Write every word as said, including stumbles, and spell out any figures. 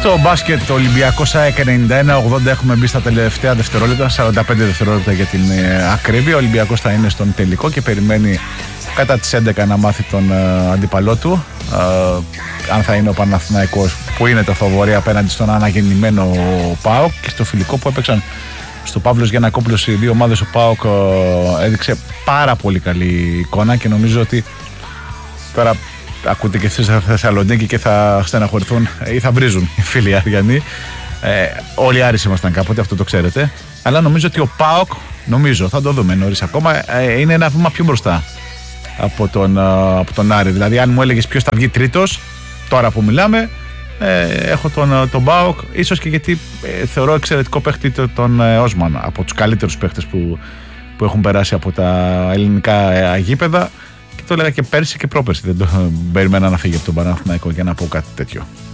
Στο μπάσκετ, το Ολυμπιακός ΑΕΚ ενενήντα ένα ογδόντα, έχουμε μπει στα τελευταία δευτερόλεπτα, σαράντα πέντε δευτερόλεπτα για την ε, ακρίβεια. Ο Ολυμπιακός θα είναι στον τελικό και περιμένει κατά τις έντεκα να μάθει τον ε, αντίπαλό του. Ε, αν θα είναι ο Παναθηναϊκός, που είναι το φαβορί απέναντι στον αναγεννημένο ΠΑΟΚ, και στο φιλικό που έπαιξαν στο Παύλος Γιαννακόπουλος οι δύο ομάδες. Ο ΠΑΟΚ ε, έδειξε πάρα πολύ καλή εικόνα και νομίζω ότι τώρα ακούτε και στη Θεσσαλονίκη και θα στεναχωρηθούν ή θα βρίζουν οι φίλοι Αριανοί. Ε, όλοι οι Άρης ήμασταν κάποτε, αυτό το ξέρετε. Αλλά νομίζω ότι ο ΠΑΟΚ, νομίζω, θα το δούμε νωρίς ακόμα, ε, είναι ένα βήμα πιο μπροστά από τον, από τον Άρη. Δηλαδή, αν μου έλεγες ποιος θα βγει τρίτος, τώρα που μιλάμε, ε, έχω τον, τον ΠΑΟΚ, ίσως και γιατί ε, θεωρώ εξαιρετικό παίχτη τον ε, Όσμαν, από τους καλύτερους παίχτες που, που έχουν περάσει από τα ελληνικά ε, γήπεδα. Και το έλεγα και πέρσι και πρόπερσι. Δεν το περιμένα να φύγει από τον Παναθηναϊκό για να πω κάτι τέτοιο.